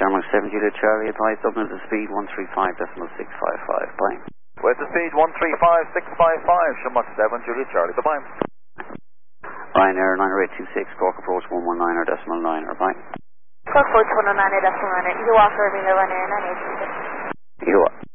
Shamrock 7 Juliet Charlie, advise Dublin to speed 135.655, bye. With the speed 135.655, Shamrock 7 Juliet Charlie, goodbye. Ryanair 90826, Cork approach 119 or decimal 9, or bye. Cork approach 119 or decimal 9, you offer Ryanair 986. You